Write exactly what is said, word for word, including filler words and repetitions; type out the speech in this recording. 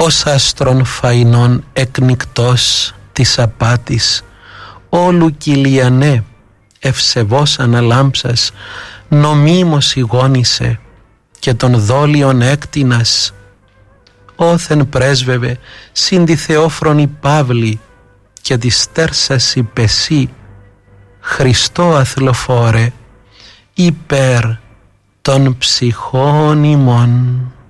ως άστρον φαϊνών εκνικτός της απάτης, όλου κυλιανέ ευσεβώς αναλάμψας, νομίμως ηγόνησε και των δόλιων έκτινας. Όθεν πρέσβευε συν τη θεόφρονη Παύλη και τη στέρσας υπεσί, Χριστό αθλοφόρε υπέρ των ψυχών ημών.